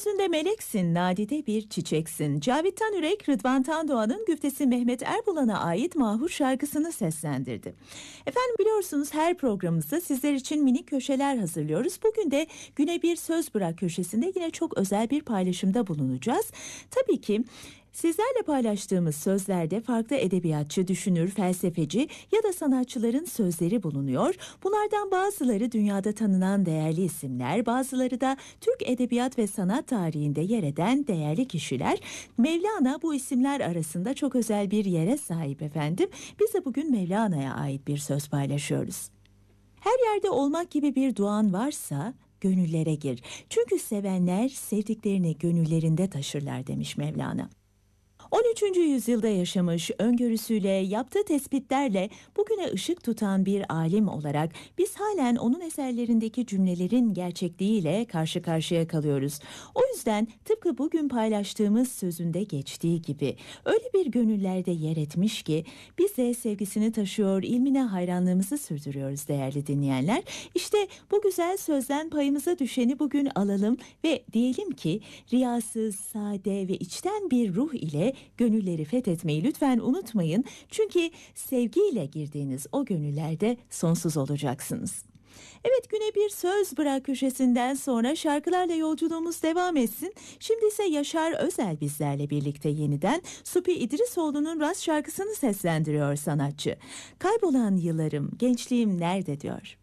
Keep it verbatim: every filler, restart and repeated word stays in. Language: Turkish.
Gökyüzünde meleksin, nadide bir çiçeksin. Cavidan Ürek, Rıdvan Tandoğan'ın güftesi Mehmet Erbulan'a ait Mahur şarkısını seslendirdi. Efendim, biliyorsunuz her programımızda sizler için minik köşeler hazırlıyoruz. Bugün de Güne Bir Söz Bırak köşesinde yine çok özel bir paylaşımda bulunacağız. Tabii ki sizlerle paylaştığımız sözlerde farklı edebiyatçı, düşünür, felsefeci ya da sanatçıların sözleri bulunuyor. Bunlardan bazıları dünyada tanınan değerli isimler, bazıları da Türk edebiyat ve sanat tarihinde yer eden değerli kişiler. Mevlana bu isimler arasında çok özel bir yere sahip efendim. Biz de bugün Mevlana'ya ait bir söz paylaşıyoruz. Her yerde olmak gibi bir duan varsa gönüllere gir. Çünkü sevenler sevdiklerini gönüllerinde taşırlar demiş Mevlana. on üçüncü yüzyılda yaşamış, öngörüsüyle, yaptığı tespitlerle bugüne ışık tutan bir alim olarak biz halen onun eserlerindeki cümlelerin gerçekliğiyle karşı karşıya kalıyoruz. O yüzden tıpkı bugün paylaştığımız sözünde geçtiği gibi öyle bir gönüllerde yer etmiş ki biz de sevgisini taşıyor, ilmine hayranlığımızı sürdürüyoruz değerli dinleyenler. İşte bu güzel sözden payımıza düşeni bugün alalım ve diyelim ki riyasız, sade ve içten bir ruh ile gönülleri fethetmeyi lütfen unutmayın. Çünkü sevgiyle girdiğiniz o gönüllerde sonsuz olacaksınız. Evet, Güne Bir Söz Bırak köşesinden sonra şarkılarla yolculuğumuz devam etsin. Şimdi ise Yaşar Özel bizlerle birlikte yeniden Supi İdrisoğlu'nun Rast şarkısını seslendiriyor sanatçı. Kaybolan yıllarım, gençliğim nerede diyor.